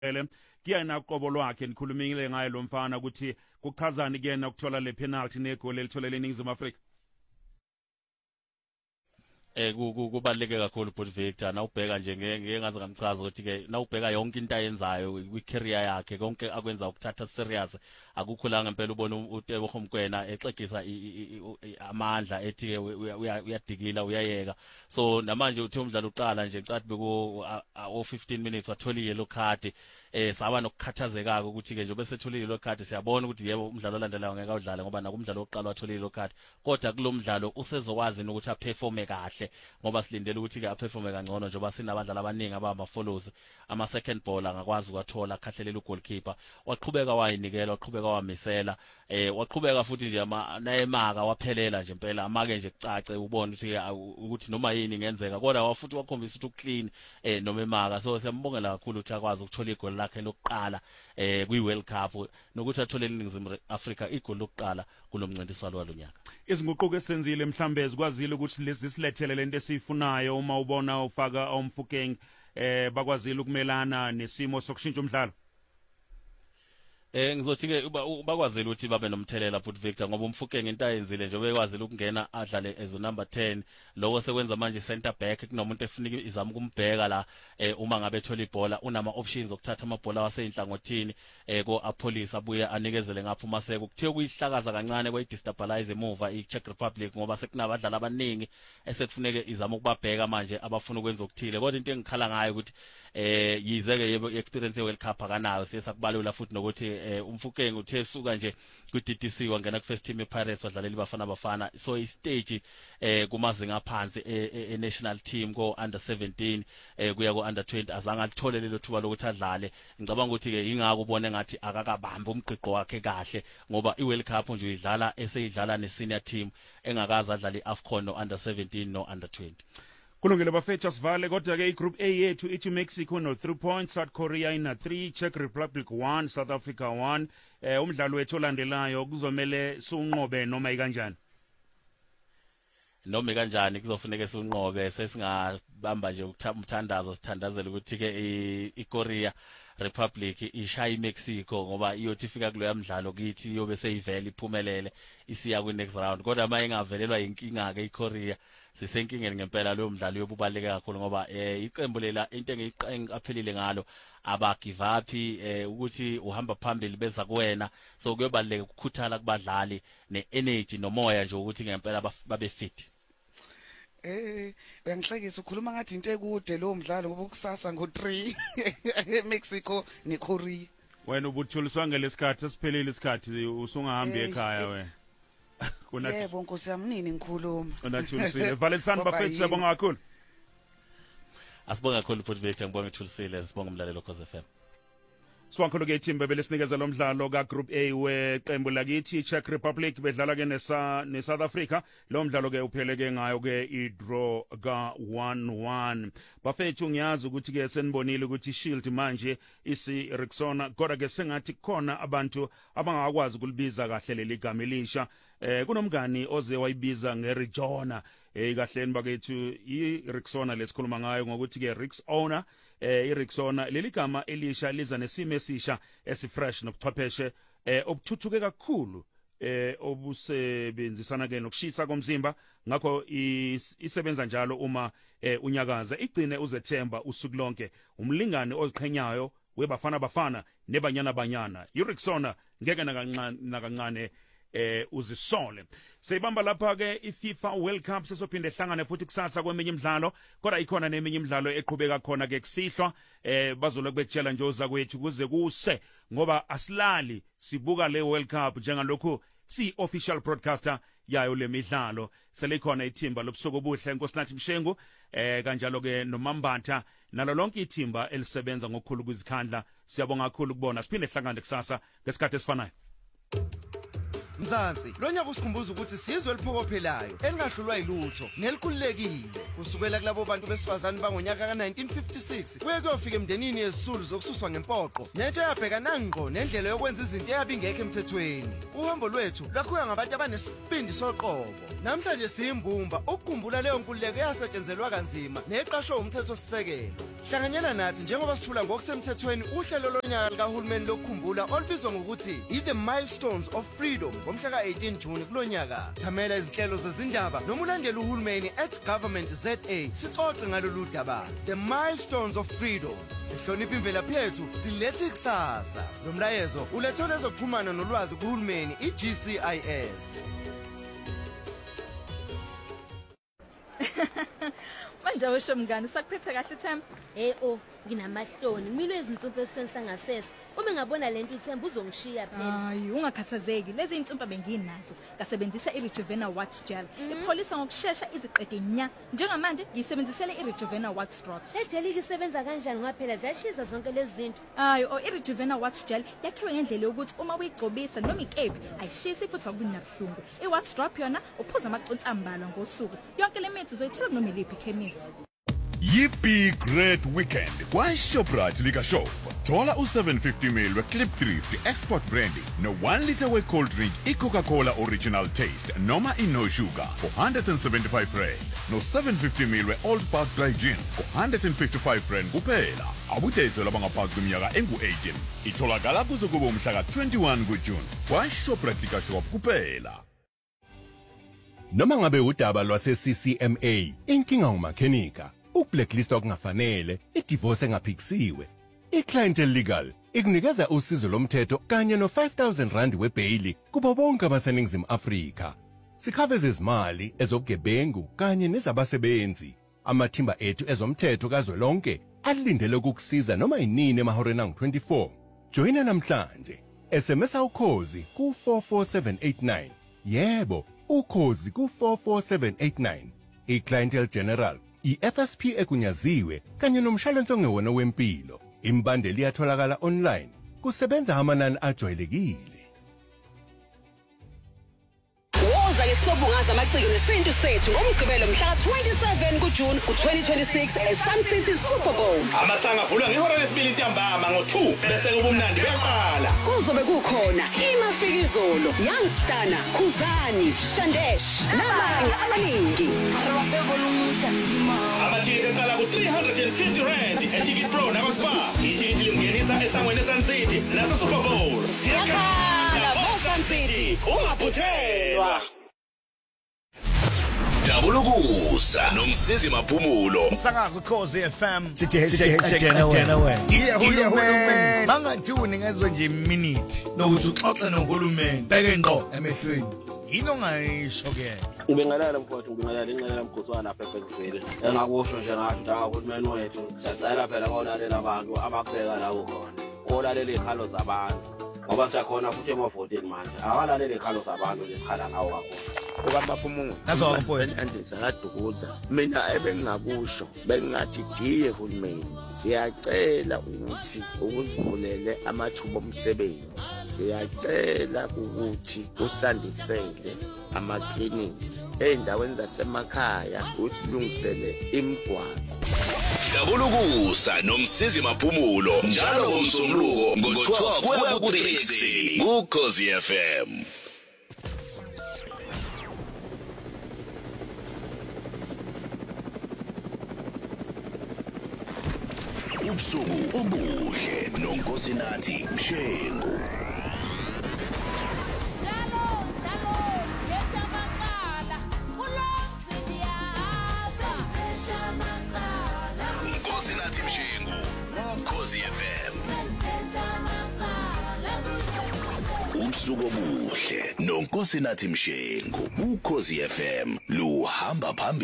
kuyena uqobo lwakhe nikhulumile ngaye lo mfana ukuthi kuchazani kuyena ukuthola le penalty negoli elitholele iNingizimu Afrika. Kubaluleke kakhulu futhi Victor nawubheka nje ngeke ngaze ngamchaza ukuthi ke nawubheka yonke into ayenzayo kwi-career yakhe konke akwenza ukuthatha serious akukhulanga impela ubona uTebo Mkwena exegisa amandla ethi ke uyadikila uyayeka so namanje uthi umdlalo uqala nje ncathi beku 15 minutes wathola yellow card saba nokukhathazeka ukuthi ke nje bese thola yellow card siyabona ukuthi yebo umdlalo olandelayo ngeke awudlale ngoba nakumdlalo wokuqala wathola yellow card kodwa kulomdlalo usezokwazi ukuthi aperforme kahle ngoba silindele ukuthi ke aperforme kangcono njengoba sinabadlali abaningi abama follows ama second ball angakwazi ukuthola akhahlelele ugoalkeeper waqhubeka wayinikela waqhubeka wamisela waqhubeka futhi nje nayemaka waphelela nje impela amake nje kucace ubone ukuthi noma yini ingenzeka kodwa wafuthi wakhombisa ukuthi uclean noma emaka so siyambongela kakhulu ukuthi akwazi ukuthola igoli lakhe lokuqala kwi-World Cup nokuthi athole iNingizimu Afrika igoli lokuqala kulomncintiswano walonyaka. Izinguquko esenzile mhlambe zikwazile ukuthi lezi silethele lento esifunayo uma ubona ufaka umfukeng bakwazile ukumelana nesimo sokushintsha umdlalo. Ngizothi ke bakwazile ukuthi babe nomthelela futhi Victor ngoba umfukeng into ayenzile nje bekwazile ukungena adlale as number 10 lokho sekwenza manje center back kunomuntu efuna izama ukumbheka la uma ngabe ethola ibhola unama options okuthatha amabhola waseyinhlangothini ko apolice abuye anikezele ngapha umaseko kuthiwe kuyihlakaza kancane kwayidestabilize emuva iCzech Republic ngoba sekunabadlali abaningi esekufuneke izama ukubabheka manje abafuna ukwenza okuthile kodwa into engikhala ngayo ukuthi yize ke yebo experience ye World Cup akanayo siyakubalula futhi nokuthi umfukeng uthe suka nje ku-DDC wangena ku-first team ePirates wadlalela bafana so istage kumazinga aphansi e-national team ko under 17 kuya ko under 20 azange alithole lelo thuba lokuthi adlale ngicabanga ukuthi ke ingako ubone ngathi akakabamba umqiqo wakhe kahle ngoba iWorld Cup nje uyidlala eseyidlala ne-senior team engakazi adlala i-AFCON no under 17 no under 20. Kulungile bafethu sivale kodwa ke igroup A yethu ithi Mexico no 3 points, South Korea ina 3, Czech Republic 1, South Africa 1. Umdlalo wethu olandelayo kuzomela sunqobe noma ikanjani? Noma kanjani kuzofuneka sunqobe sesingabamba nje umthandazo sithandazela ukuthi ke iKorea Republic ishaya iMexico ngoba iyothi ifika kuloya mdlalo kithi iyobe seyivele iphumelele isiya ku next round kodwa maye ingavelelwa inkinga ke iKorea sisenkingeni ngempela lo mdlalo yobubaleke kakhulu ngoba iqembu lela into engaphelile ngalo aba give up ukuthi uhamba phambili beza kuwena so kuyobaleka ukukhuthala kubadlali ne-energy nomoya nje ukuthi ngempela babe fit. Uyangihlekisa ukhuluma ngathi into ekude lo mdlalo ngoba kusasa ngo3 eMexico neKorea. Wena ubuthuliswa ngelesikhathi esiphelile isikhathi usungahambi ekhaya we. Yebo Nkosi yami nini ngikhuluma. Unathulisile. Valetsani bafethu siyabonga kakhulu. Asibonga kakhulu futhi bethu ngibonga ithulisile sibonga umlalelo Khosi FM. Swankhulu ke ithimba belesinikeza lo mdlalo ka Group A weqembu lakithi Czech Republic bedlala ke neSouth Africa lo mdlalo ke upheleke ngayo ke idraw ka 1-1 bafethu ngiyazi ukuthi ke senibonile ukuthi Shield manje isi Rixona kodwa ke sengathi khona abantu abangakwazi ukulibiza kahle leli gama elisha kunomngani oze wayibiza ngeRijona kahleni bakethu iRixona lesikhuluma ngayo ngokuthi ke Rix owner iRixona leli gama elisha liza nesimo esisha esifresh nokuchwepheshe obuthuthuke kakhulu obusebenzisana ke nokushisa komzimba ngakho isebenza njalo uma unyakaza igcine uzethemba usuku lonke umlingane oziqhenyayo webafana nebanyana iRixona ngeke nakancane uzisole seyibamba lapha ke iFIFA World Cup sesophinde ehlangane futhi kusasa kweminye imidlalo kodwa ikhona neminye imidlalo eqhubeka khona ke kusihlwa bazoloku bekutshela nje oza kwethu kuze kuse ngoba asilali sibuka le World Cup njengalokho si-official broadcaster yayo lemidlalo selikhona ithimba lobusuku obuhle Nkosinathi Mshengu kanjalo ke noMambatha nalo lonke ithimba elisebenza ngokukhulu kuzikhandla siyabonga kakhulu kubona siphinde ehlangane kusasa ngesikhathi esifanayo. Mzansi, lo nyaka usikhumbuza ukuthi sizwe eliphokophelayo elingahlulwa yilutho nelikhululekile kusukela kulabo bantu besifazane bangonyaka ka1956 kuye kuyofika emndenini yezisulu zokususwa ngempoqo netshe yabhekana ngqo nendlela yokwenza izinto eyabingekho emthethweni. Uhambo lwethu lwakhuya ngabantu abanesibindi soqobo. Namhlanje siyimbumba ukukhumbula leyo nkululeko eyasetshenzelwa kanzima neqashwe umthetho sisekelo. Hlanganyela nathi njengoba sithula ngokusemthethweni uhlelo lonyaka likahulumeni lokukhumbula olubizwa ngokuthi The Milestones of Freedom ngomhla ka-18 June kulonyaka. Thamela izinhlelo zezindaba noma ulandele uhulumeni @government.za sixoxe ngalolu daba. The Milestones of Freedom. Sihlonipha imvelaphi yethu, silethe ikusasa. Lo mlayezo ulethona ezokuxhumana nolwazi kuhulumeni iGCIS. Manje awesho mngani sakuphethe kahle Themba? Nginamahloni ngimile izinsumpa esithenisa ngasese uma ngabona lento uThemba uzongishiya phela. Hayi ungakhathazeki lezi insumpa benginazo ngasebenzisa iRejuvena Wax Gel ipholisa ngokusheshsha iziqede nya njengamanje ngiyisebenzisele iRejuvena Wax Drops. Ejeli isebenza kanjani ngaphela ziyashisa zonke lezi zinto? Hayi iRejuvena Wax Gel yakhiwe ngendlela yokuthi uma uyigcobisa noma ikepi ayishisi futhi akubi nabuhlungu. iWax Drop yona uphuza amaconsi ambalwa ngosuku yonke le mithi uzoyithola noma iliphi ikhemisi. Yippee Great Weekend kwaShoprite likaShop. Thola u750ml weClip Thrift Export Brandy no1 liter wecold drink iCoca-Cola Original Taste noma ino sugar for 175 rand. No750ml weOld Park Dry Gin for 155 rand kuphela. Abudayisela abangaphansi kweminyaka engu-18. Itholakala kuze kube umhla ka-21 kuJune kwaShoprite likaShop kuphela. Noma ngabe udaba lwase-CCMA, inkinga ngumakhenika, ukublacklist okungafanele, idivorce engaphikisiwe. iClientele Legal ikunikeza usizo lomthetho kanye no5,000 rand webail kubo bonke abaseningizimu Afrika. Sikhave izimali ezobugebengu kanye nezabasebenzi. Amathimba ethu ezomthetho kazwelonke alindele ukukusiza noma inini emahoreni angu-24. Joyina namhlanje. SMS ukhozi ku44789. Yebo, ukhozi ku44789. iClientele General, iFSP egunyaziwe kanye nomshwalense ongewona wempilo. Imbandeli iyatholakala online. Kusebenza amanani ajwayelekile. Woza isobungaza amaciko nesintu sethu ngomgqibelo mhla ka-27 kuJune ku-2026 eSun City Super Bowl. Amasanga avulwa ngehora lesibili ntambama ngo-2 bese kubumnandi beqala. Kuzobe kukhona iMafikizolo, Youngstana, Khuzani, Shandesh nabanye abaningi. Amathiketi eqala ku-350 rand eTicket Pro nakwaSpar. Ithikithi limngenisa esangweni eSun City naseSuper Bowl. Siyakhala boSun City, ungaphuthelwa. Dabulukusa nomsizi Maphumulo. Umsakazo Khosi FM. Sithi ejena wena. Diye hulumeni. Bangathuni ngezwe nje iminute. Nokuthi uxoxe nohulumeni. Beke ngqo emehlweni. Yini ongayisho ke? Ubingalala mfowethu, ubingalala inxele mgqosana lapha eBhekville. Engakusho nje ngathi njengahulumeni wethu siyacela phela ngolalela abantu ababheka la ukhona. Olalela ikhalo zabantu. Ngoba siyakhona futhi emavoteni manje. Awalalele ikhalo zabantu lesikhala ngawo kakhulu. Ukamaphumulo. Nazo mfowethu Andizakadukuza. Mina ebengakusho bengathi diye hulumeni. Siyacela ukuthi ukuvulele amathuba omsebenzi. Siyacela ukuthi usandisele amakliniki endaweni zasemakhaya usilungisele imigwaqo. Dabulukusa nomsizi Maphumulo njalo ngomsombuluko ngo-12 kuya ku-3 kuKhosi FM. Ubusuku obuhle noNkosinathi Mshengu. Nkosinathi Mshengu uKhosi FM. Ubusuku obuhle noNkosinathi Mshengu uKhosi FM luhamba phambili.